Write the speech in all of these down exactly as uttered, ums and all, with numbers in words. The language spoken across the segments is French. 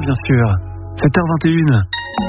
bien sûr. sept heures vingt et une.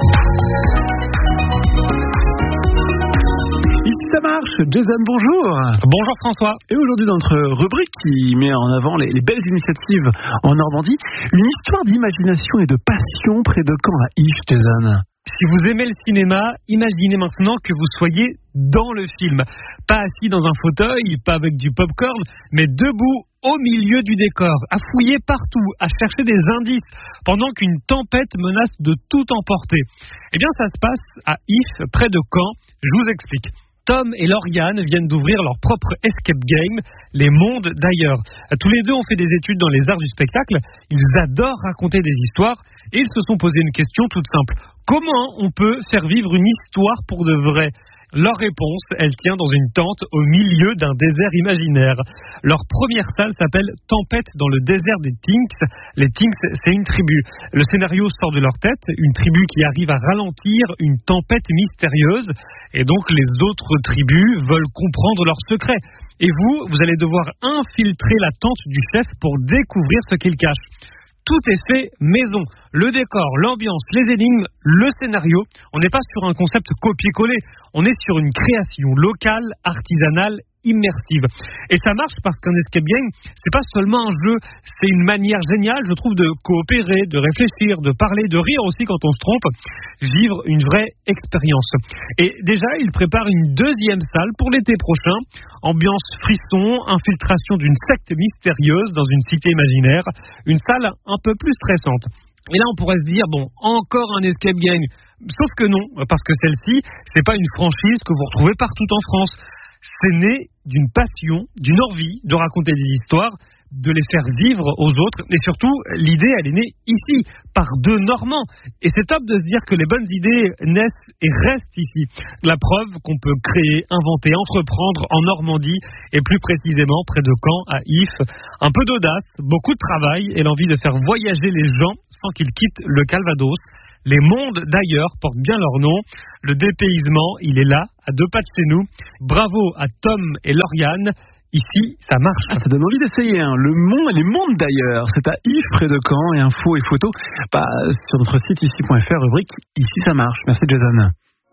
Ici ça marche, Jason, bonjour. Bonjour François. Et aujourd'hui dans notre rubrique qui met en avant les, les belles initiatives en Normandie, une histoire d'imagination et de passion près de Caen à If, Jason. Si vous aimez le cinéma, imaginez maintenant que vous soyez dans le film. Pas assis dans un fauteuil, pas avec du popcorn, mais debout au milieu du décor, à fouiller partout, à chercher des indices, pendant qu'une tempête menace de tout emporter. Eh bien, ça se passe à If, près de Caen. Je vous explique. Tom et Lauriane viennent d'ouvrir leur propre escape game, Les Mondes d'ailleurs. Tous les deux ont fait des études dans les arts du spectacle. Ils adorent raconter des histoires et ils se sont posé une question toute simple. Comment on peut faire vivre une histoire pour de vrai ? Leur réponse, elle tient dans une tente au milieu d'un désert imaginaire. Leur première salle s'appelle Tempête dans le désert des Tinks. Les Tinks, c'est une tribu. Le scénario sort de leur tête, une tribu qui arrive à ralentir une tempête mystérieuse. Et donc les autres tribus veulent comprendre leurs secrets. Et vous, vous allez devoir infiltrer la tente du chef pour découvrir ce qu'il cache. Tout est fait maison. Le décor, l'ambiance, les énigmes, le scénario. On n'est pas sur un concept copier-coller. On est sur une création locale, artisanale, immersive. Et ça marche parce qu'un escape game, c'est pas seulement un jeu, c'est une manière géniale, je trouve, de coopérer, de réfléchir, de parler, de rire aussi quand on se trompe, vivre une vraie expérience. Et déjà, ils préparent une deuxième salle pour l'été prochain. Ambiance frisson, infiltration d'une secte mystérieuse dans une cité imaginaire, une salle un peu plus stressante. Et là, on pourrait se dire, bon, encore un escape game. Sauf que non, parce que celle-ci, c'est pas une franchise que vous retrouvez partout en France. C'est né d'une passion, d'une envie de raconter des histoires, de les faire vivre aux autres. Et surtout, l'idée, elle est née ici, par deux Normands. Et c'est top de se dire que les bonnes idées naissent et restent ici. La preuve qu'on peut créer, inventer, entreprendre en Normandie, et plus précisément près de Caen, à If. Un peu d'audace, beaucoup de travail et l'envie de faire voyager les gens sans qu'ils quittent le Calvados. Les Mondes d'ailleurs portent bien leur nom. Le dépaysement, il est là, à deux pas de chez nous. Bravo à Tom et Lauriane. Ici, ça marche. Ah, ça donne envie d'essayer. Hein. Le monde, les Mondes d'ailleurs, c'est à If, près de Caen, et infos et photos bah, sur notre site ici point f r, rubrique Ici ça marche. Merci Jason.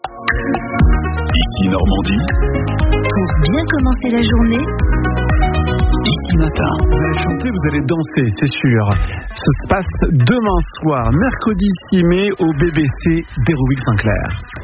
Ici Normandie. Pour bien commencer la journée. Ici matin. Vous allez chanter, vous allez danser, c'est sûr. Ça se passe demain soir, mercredi six mai, au B B C d'Héroïque Saint-Clair.